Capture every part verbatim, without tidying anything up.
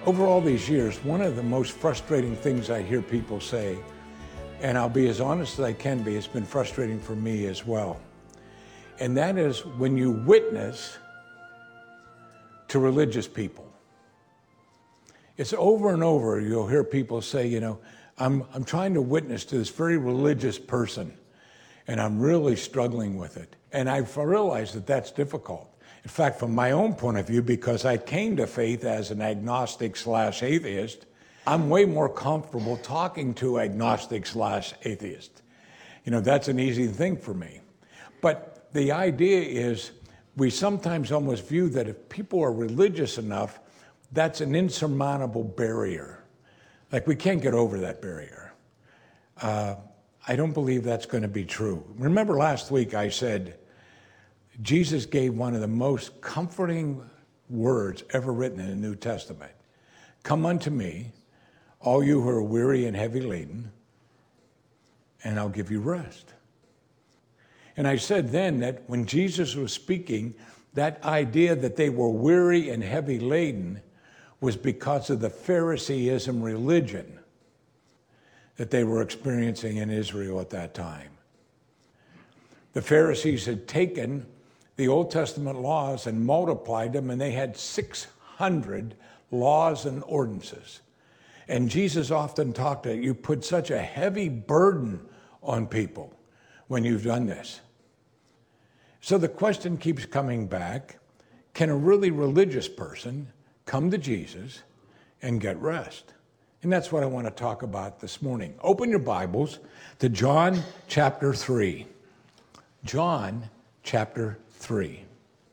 Over all these years, one of the most frustrating things I hear people say, and I'll be as honest as I can be, it's been frustrating for me as well. And that is when you witness to religious people. It's over and over, you'll hear people say, you know, I'm, I'm trying to witness to this very religious person, and I'm really struggling with it. And I've realized that that's difficult. In fact, from my own point of view, because I came to faith as an agnostic slash atheist, I'm way more comfortable talking to agnostic slash atheist. You know, that's an easy thing for me. But the idea is we sometimes almost view that if people are religious enough, that's an insurmountable barrier. Like we can't get over that barrier. Uh, I don't believe that's going to be true. Remember last week I said, Jesus gave one of the most comforting words ever written in the New Testament. Come unto me, all you who are weary and heavy laden, and I'll give you rest. And I said then that when Jesus was speaking, that idea that they were weary and heavy laden was because of the Phariseeism religion that they were experiencing in Israel at that time. The Pharisees had taken the Old Testament laws and multiplied them, and they had six hundred laws and ordinances. And Jesus often talked that you put such a heavy burden on people when you've done this. So the question keeps coming back, can a really religious person come to Jesus and get rest? And that's what I want to talk about this morning. Open your Bibles to John chapter three. John chapter three.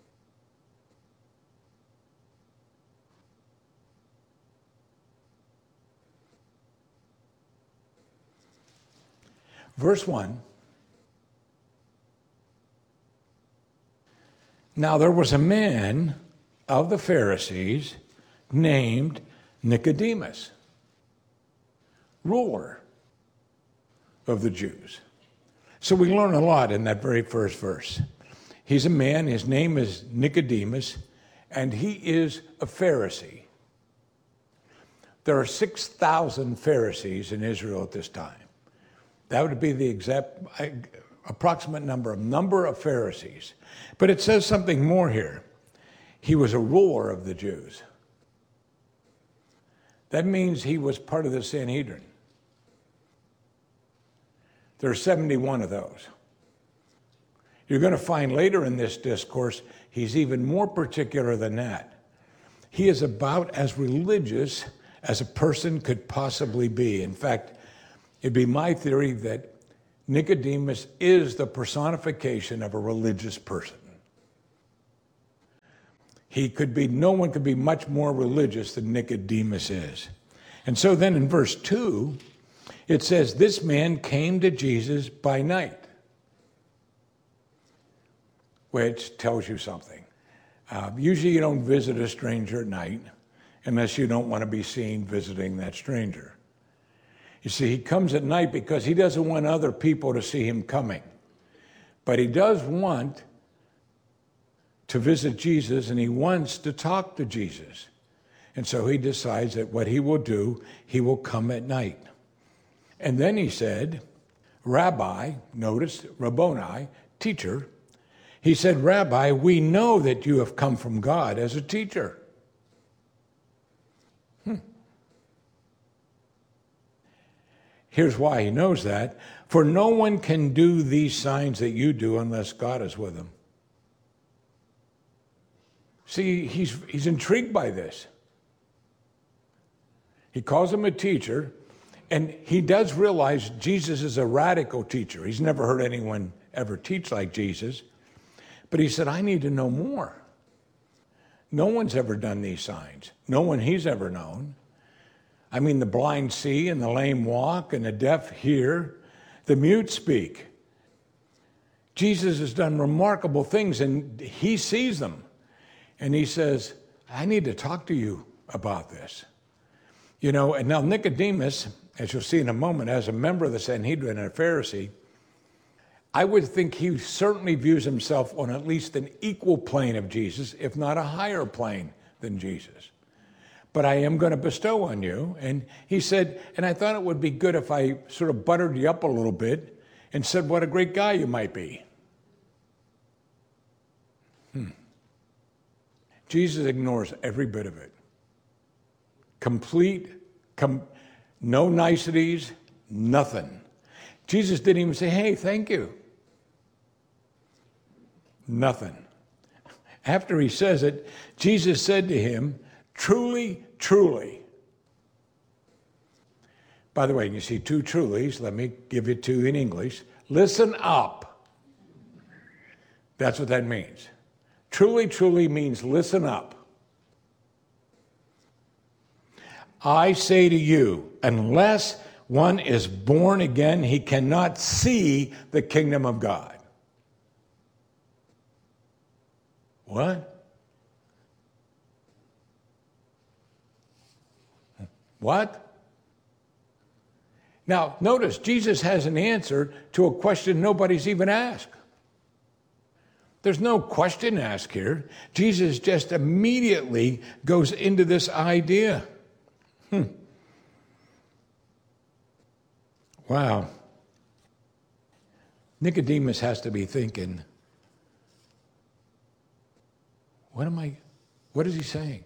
Verse one. Now there was a man of the Pharisees named Nicodemus, ruler of the Jews. So we learn a lot in that very first verse. He's a man, his name is Nicodemus, and he is a Pharisee. There are six thousand Pharisees in Israel at this time. That would be the exact approximate number of number of Pharisees. But it says something more here. He was a ruler of the Jews. That means he was part of the Sanhedrin. There are seventy-one of those. You're going to find later in this discourse, he's even more particular than that. He is about as religious as a person could possibly be. In fact, it'd be my theory that Nicodemus is the personification of a religious person. He could be, no one could be much more religious than Nicodemus is. And so then in verse two, it says, this man came to Jesus by night, which tells you something. Uh, usually you don't visit a stranger at night unless you don't want to be seen visiting that stranger. You see, he comes at night because he doesn't want other people to see him coming. But he does want to visit Jesus, and he wants to talk to Jesus. And so he decides that what he will do, he will come at night. And then he said, Rabbi, notice, Rabboni, teacher. He said, Rabbi, we know that you have come from God as a teacher. Hmm. Here's why he knows that. For no one can do these signs that you do unless God is with him. See, he's, he's intrigued by this. He calls him a teacher, and he does realize Jesus is a radical teacher. He's never heard anyone ever teach like Jesus. But he said, I need to know more. No one's ever done these signs. No one he's ever known. I mean, the blind see and the lame walk and the deaf hear, the mute speak. Jesus has done remarkable things, and he sees them. And he says, I need to talk to you about this. You know, and now Nicodemus, as you'll see in a moment, as a member of the Sanhedrin and a Pharisee, I would think he certainly views himself on at least an equal plane of Jesus, if not a higher plane than Jesus. but I am going to bestow on you. And he said, and I thought it would be good if I sort of buttered you up a little bit and said what a great guy you might be. Hmm. Jesus ignores every bit of it. Complete, com- no niceties, nothing. Jesus didn't even say, hey, thank you. Nothing. After he says it, Jesus said to him, truly, truly. By the way, you see two trulies. Let me give you two in English. Listen up. That's what that means. Truly, truly means listen up. I say to you, unless one is born again, he cannot see the kingdom of God. What? What? Now, notice, Jesus has an answer to a question nobody's even asked. There's no question asked here. Jesus just immediately goes into this idea. Hmm. Wow. Nicodemus has to be thinking, what am I, what is he saying?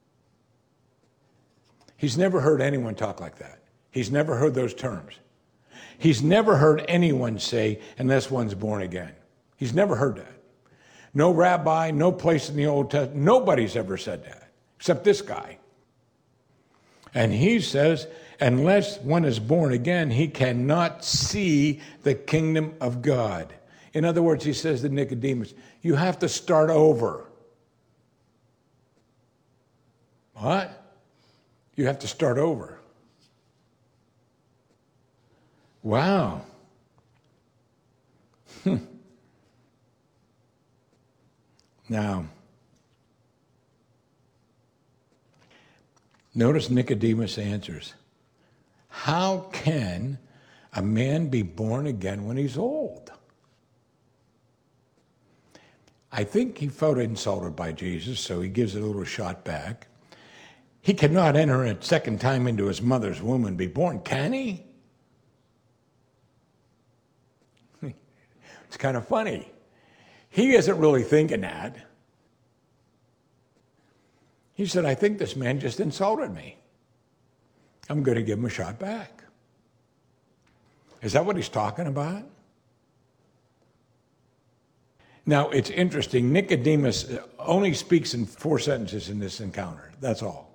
He's never heard anyone talk like that. He's never heard those terms. He's never heard anyone say, unless one's born again. He's never heard that. No rabbi, no place in the Old Testament, nobody's ever said that, except this guy. And he says, unless one is born again, he cannot see the kingdom of God. In other words, he says to Nicodemus, you have to start over. What? You have to start over. Wow. Now, notice Nicodemus answers, how can a man be born again when he's old? I think he felt insulted by Jesus, so he gives it a little shot back. He cannot enter a second time into his mother's womb and be born, can he? It's kind of funny. He isn't really thinking that. He said, I think this man just insulted me. I'm going to give him a shot back. Is that what he's talking about? Now, it's interesting. Nicodemus only speaks in four sentences in this encounter. That's all.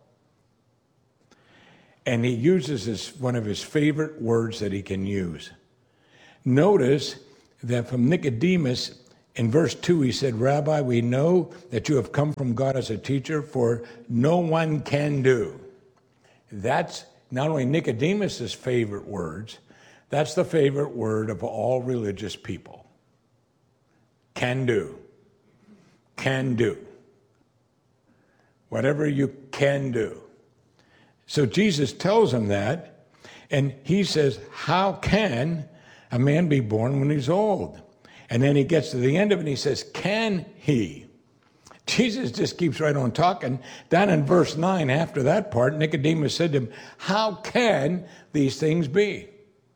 And he uses this, one of his favorite words that he can use. Notice that from Nicodemus, in verse two, he said, Rabbi, we know that you have come from God as a teacher, for no one can do. That's not only Nicodemus's favorite words, that's the favorite word of all religious people. Can do. Can do. Whatever you can do. So Jesus tells him that, and he says, how can a man be born when he's old? And then he gets to the end of it and he says, can he? Jesus just keeps right on talking. Down in verse nine, after that part, Nicodemus said to him, how can these things be?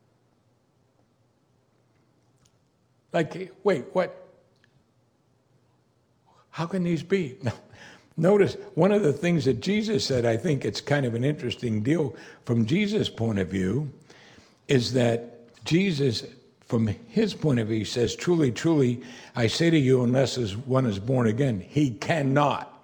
Like, wait, what? How can these be? No. Notice one of the things that Jesus said, I think it's kind of an interesting deal from Jesus' point of view, is that Jesus, from his point of view, says, truly, truly, I say to you, unless one is born again, he cannot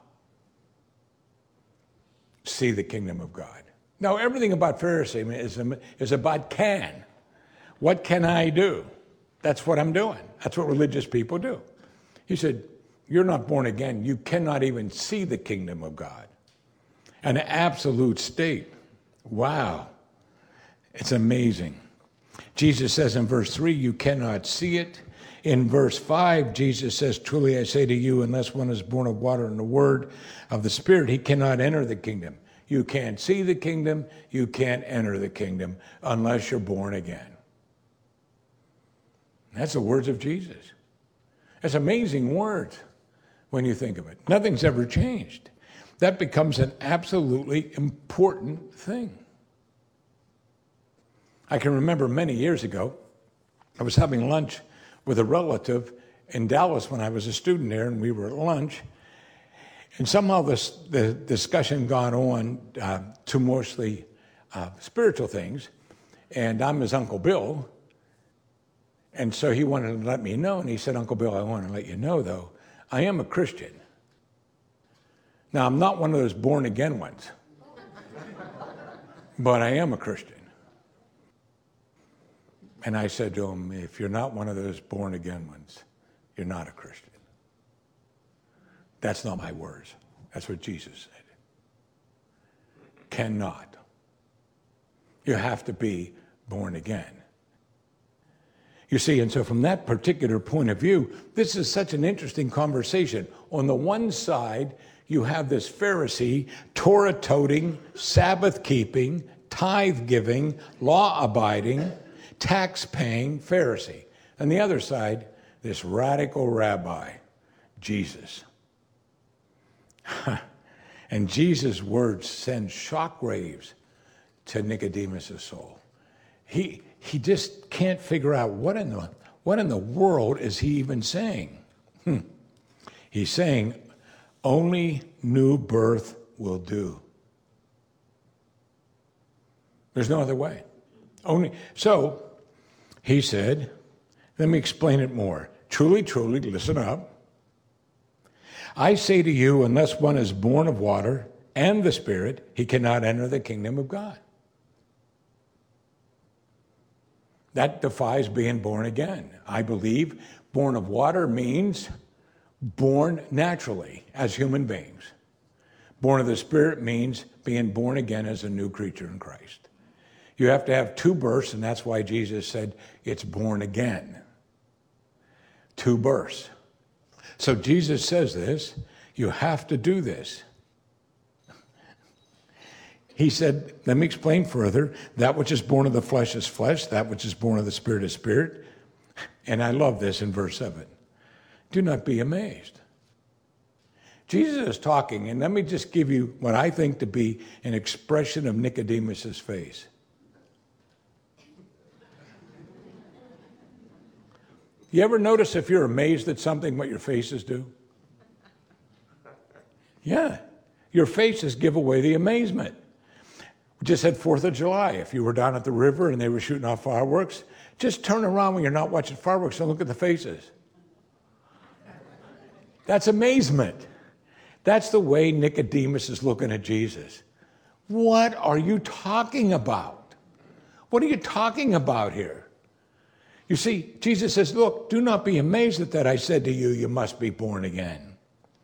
see the kingdom of God. Now, everything about Pharisaism is about can. What can I do? That's what I'm doing. That's what religious people do. He said, you're not born again. You cannot even see the kingdom of God. An absolute state. Wow. It's amazing. Jesus says in verse three, you cannot see it. In verse five, Jesus says, truly I say to you, unless one is born of water and the word of the Spirit, he cannot enter the kingdom. You can't see the kingdom. You can't enter the kingdom unless you're born again. That's the words of Jesus. That's amazing words when you think of it. Nothing's ever changed. That becomes an absolutely important thing. I can remember many years ago, I was having lunch with a relative in Dallas when I was a student there, and we were at lunch. And somehow this, the discussion got on uh, to mostly uh, spiritual things. And I'm his Uncle Bill. And so he wanted to let me know. And he said, Uncle Bill, I want to let you know, though, I am a Christian. Now, I'm not one of those born-again ones. But I am a Christian. And I said to him, if you're not one of those born-again ones, you're not a Christian. That's not my words. That's what Jesus said. Cannot. You have to be born again. You see, and so from that particular point of view, this is such an interesting conversation. On the one side, you have this Pharisee, Torah-toting, Sabbath-keeping, tithe-giving, law-abiding, tax-paying Pharisee. On the other side, this radical rabbi, Jesus. And Jesus' words send shockwaves to Nicodemus' soul. He he just can't figure out what in the what in the world is he even saying. Hmm. He's saying only new birth will do. There's no other way. Only so he said, let me explain it more. Truly, truly, listen up. I say to you, unless one is born of water and the Spirit, he cannot enter the kingdom of God. That defies being born again. I believe born of water means born naturally as human beings. Born of the Spirit means being born again as a new creature in Christ. You have to have two births, and that's why Jesus said it's born again. Two births. So Jesus says this, you have to do this. He said, let me explain further. That which is born of the flesh is flesh. That which is born of the Spirit is spirit. And I love this in verse seven. Do not be amazed. Jesus is talking, and let me just give you what I think to be an expression of Nicodemus' face. You ever notice if you're amazed at something, what your faces do? Yeah, your faces give away the amazement. We just had fourth of July. If you were down at the river and they were shooting off fireworks, just turn around when you're not watching fireworks and look at the faces. That's amazement. That's the way Nicodemus is looking at Jesus. What are you talking about? What are you talking about here? You see, Jesus says, look, do not be amazed at that I said to you, you must be born again.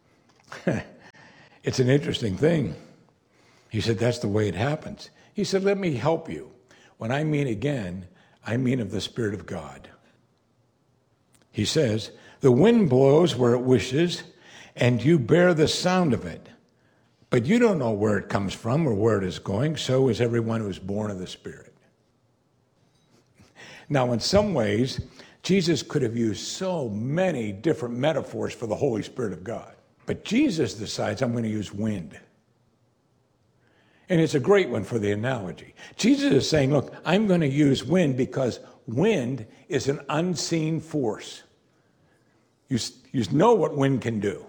It's an interesting thing. He said, that's the way it happens. He said, let me help you. When I mean again, I mean of the Spirit of God. He says, the wind blows where it wishes, and you bear the sound of it. But you don't know where it comes from or where it is going. So is everyone who is born of the Spirit. Now, in some ways, Jesus could have used so many different metaphors for the Holy Spirit of God. But Jesus decides, I'm going to use wind. And it's a great one for the analogy. Jesus is saying, look, I'm going to use wind because wind is an unseen force. You, you know what wind can do.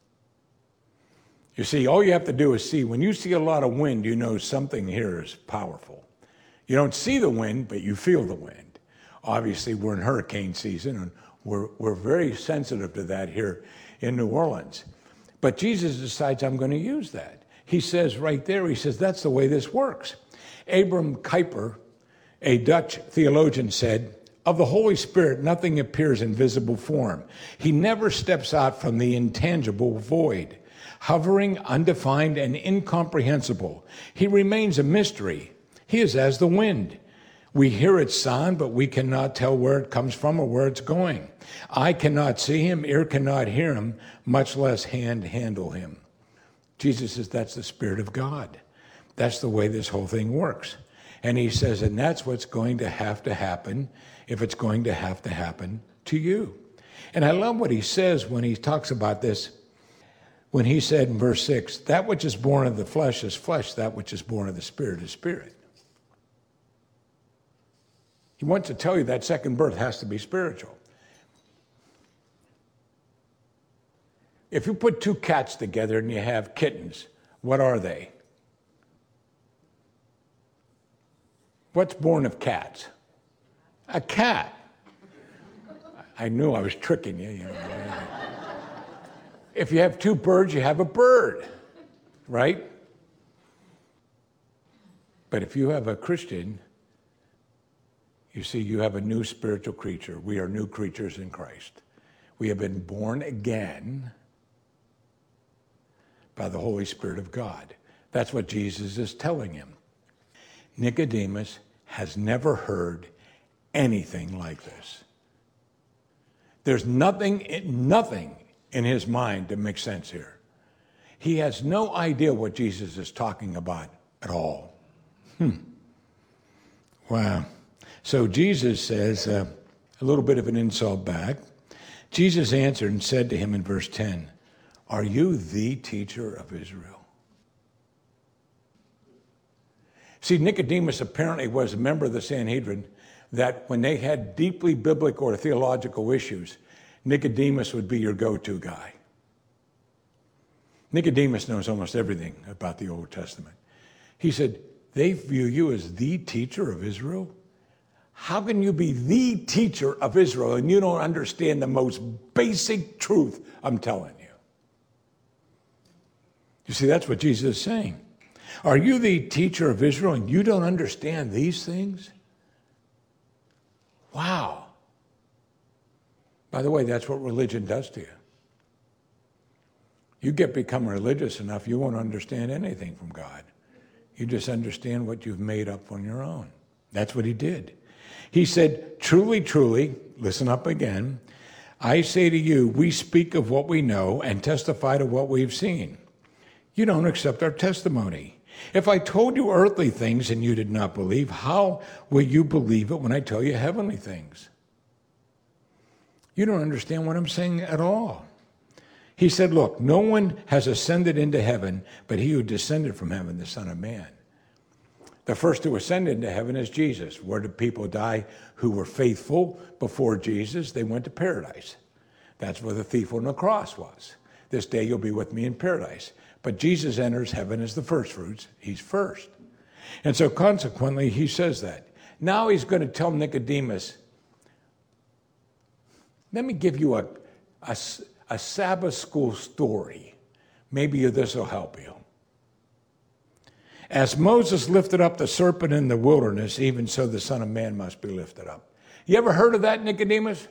You see, all you have to do is see. When you see a lot of wind, you know something here is powerful. You don't see the wind, but you feel the wind. Obviously, we're in hurricane season, and we're, we're very sensitive to that here in New Orleans. But Jesus decides, I'm going to use that. He says right there, he says, that's the way this works. Abram Kuyper, a Dutch theologian, said, of the Holy Spirit, nothing appears in visible form. He never steps out from the intangible void, hovering, undefined, and incomprehensible. He remains a mystery. He is as the wind. We hear its sound, but we cannot tell where it comes from or where it's going. Eye cannot see him, ear cannot hear him, much less hand handle him. Jesus says that's the Spirit of God. That's the way this whole thing works. And he says, and that's what's going to have to happen if it's going to have to happen to you. And I love what he says when he talks about this. when he said in verse six, that which is born of the flesh is flesh, that which is born of the spirit is spirit. He wants to tell you that second birth has to be spiritual. If you put two cats together and you have kittens, what are they? What's born of cats? A cat. I knew I was tricking you. you know. If you have two birds, you have a bird, right? But if you have a Christian, you see, you have a new spiritual creature. We are new creatures in Christ. We have been born again by the Holy Spirit of God. That's what Jesus is telling him. Nicodemus has never heard anything like this. There's nothing, nothing in his mind that makes sense here. He has no idea what Jesus is talking about at all. Hmm. Wow. So Jesus says, uh, a little bit of an insult back. Jesus answered and said to him in verse ten, are you the teacher of Israel? See, Nicodemus apparently was a member of the Sanhedrin that when they had deeply biblical or theological issues, Nicodemus would be your go-to guy. Nicodemus knows almost everything about the Old Testament. He said, they view you as the teacher of Israel? How can you be the teacher of Israel and you don't understand the most basic truth I'm telling you? You see, that's what Jesus is saying. Are you the teacher of Israel and you don't understand these things? Wow. By the way, that's what religion does to you. You get become religious enough, you won't understand anything from God. You just understand what you've made up on your own. That's what he did. He said, truly, truly, listen up again, I say to you, we speak of what we know and testify to what we've seen. You don't accept our testimony. If I told you earthly things and you did not believe, how will you believe it when I tell you heavenly things? You don't understand what I'm saying at all. He said, look, no one has ascended into heaven, but he who descended from heaven, the Son of Man. The first to ascend into heaven is Jesus. Where did people die who were faithful before Jesus? They went to paradise. That's where the thief on the cross was. This day you'll be with me in paradise. But Jesus enters heaven as the first fruits. He's first. And so consequently, he says that. Now he's going to tell Nicodemus, let me give you a, a, a Sabbath school story. Maybe this will help you. As Moses lifted up the serpent in the wilderness, even so the Son of Man must be lifted up. You ever heard of that, Nicodemus?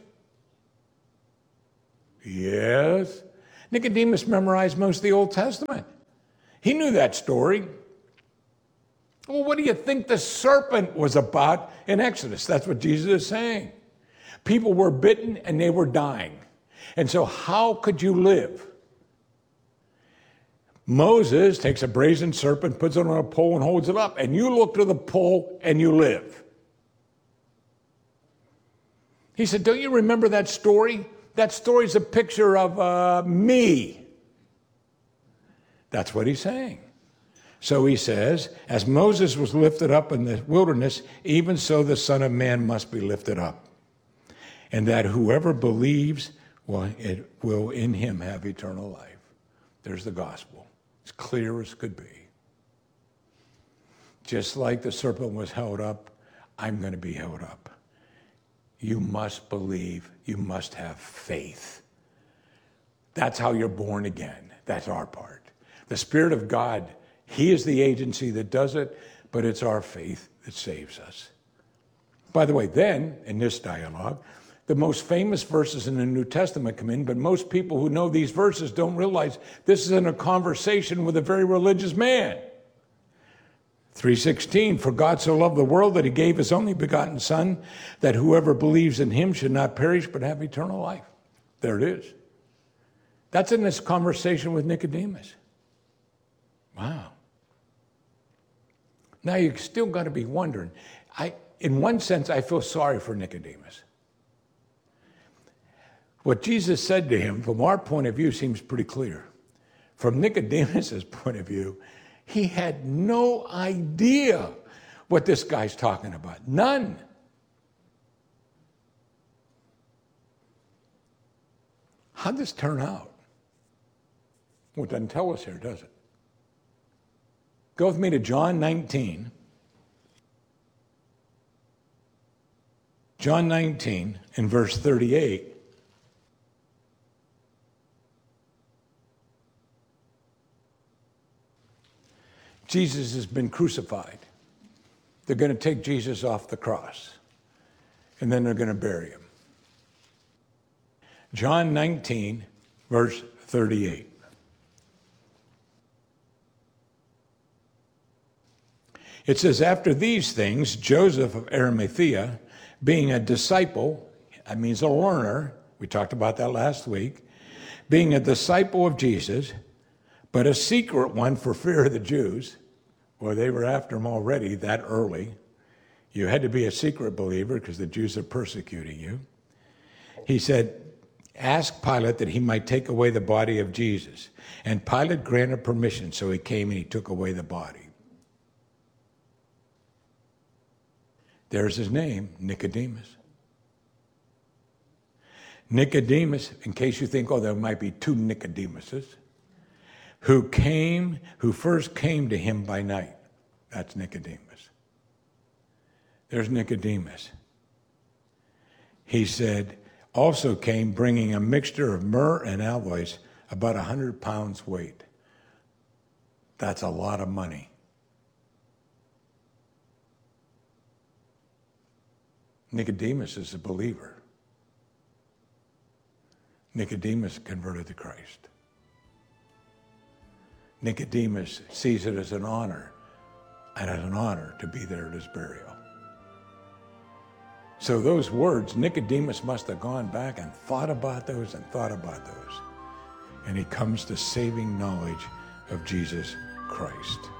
Yes. Nicodemus memorized most of the Old Testament. He knew that story. Well, what do you think the serpent was about in Exodus? That's what Jesus is saying. People were bitten and they were dying. And so how could you live? Moses takes a brazen serpent, puts it on a pole and holds it up. And you look to the pole and you live. He said, don't you remember that story? That story's a picture of uh, me. That's what he's saying. So he says, as Moses was lifted up in the wilderness, even so the Son of Man must be lifted up. And that whoever believes, well, it will in him have eternal life. There's the gospel. As clear as could be. Just like the serpent was held up, I'm going to be held up. You must believe. You must have faith. That's how you're born again. That's our part. The Spirit of God, he is the agency that does it, but it's our faith that saves us. By the way, then, in this dialogue, the most famous verses in the New Testament come in, but most people who know these verses don't realize this is in a conversation with a very religious man. three sixteen, for God so loved the world that he gave his only begotten Son, that whoever believes in him should not perish but have eternal life. There it is. That's in this conversation with Nicodemus. Wow. Now you still got to be wondering. I, in one sense, I feel sorry for Nicodemus. What Jesus said to him, from our point of view, seems pretty clear. From Nicodemus's point of view, he had no idea what this guy's talking about. None. How'd this turn out? Well, it doesn't tell us here, does it? Go with me to John nineteen. John nineteen in verse thirty-eight. Jesus has been crucified. They're going to take Jesus off the cross, and then they're going to bury him. John nineteen, verse thirty-eight. It says, after these things, Joseph of Arimathea, being a disciple, that means a learner, we talked about that last week, being a disciple of Jesus, but a secret one for fear of the Jews. Well, they were after him already that early. You had to be a secret believer because the Jews are persecuting you. He said, ask Pilate that he might take away the body of Jesus. And Pilate granted permission, so he came and he took away the body. There's his name, Nicodemus. Nicodemus, in case you think, oh, there might be two Nicodemuses, who came, who first came to him by night. That's Nicodemus. There's Nicodemus. He said, also came bringing a mixture of myrrh and aloes, about a hundred pounds weight. That's a lot of money. Nicodemus is a believer. Nicodemus converted to Christ. Nicodemus sees it as an honor, and as an honor to be there at his burial. So those words, Nicodemus must have gone back and thought about those and thought about those. And he comes to saving knowledge of Jesus Christ.